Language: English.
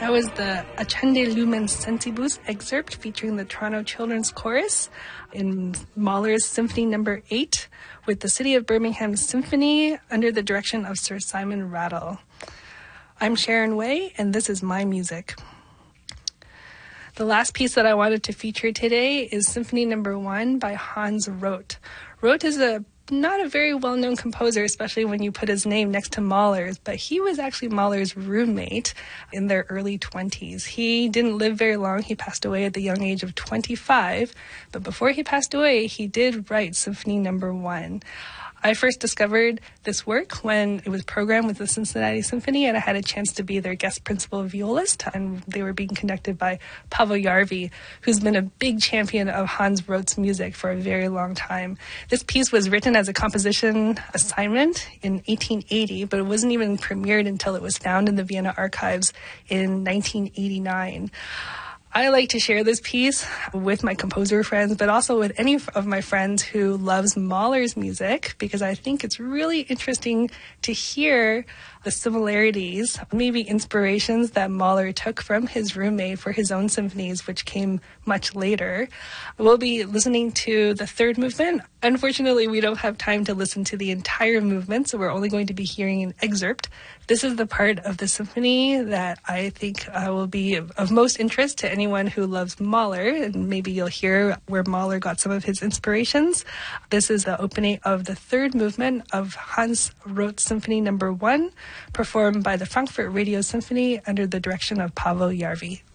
That was the Accende Lumen Sensibus excerpt featuring the Toronto Children's Chorus in Mahler's Symphony No. 8 with the City of Birmingham Symphony under the direction of Sir Simon Rattle. I'm Sharon Way, and this is my music. The last piece that I wanted to feature today is Symphony No. 1 by Hans Roth. Roth is not a very well-known composer, especially when you put his name next to Mahler's, but he was actually Mahler's roommate in their early 20s. He didn't live very long. He passed away at the young age of 25, but before he passed away, he did write Symphony No. 1. I first discovered this work when it was programmed with the Cincinnati Symphony, and I had a chance to be their guest principal violist, and they were being conducted by Paavo Järvi, who's been a big champion of Hans Roth's music for a very long time. This piece was written as a composition assignment in 1880, but it wasn't even premiered until it was found in the Vienna archives in 1989. I like to share this piece with my composer friends, but also with any of my friends who loves Mahler's music, because I think it's really interesting to hear the similarities, maybe inspirations that Mahler took from his roommate for his own symphonies, which came much later. We'll be listening to the third movement. Unfortunately, we don't have time to listen to the entire movement, so we're only going to be hearing an excerpt. This is the part of the symphony that I think will be of most interest to anyone who loves Mahler, and maybe you'll hear where Mahler got some of his inspirations. This is the opening of the third movement of Hans Roth's Symphony No. 1, performed by the Frankfurt Radio Symphony under the direction of Paavo Järvi.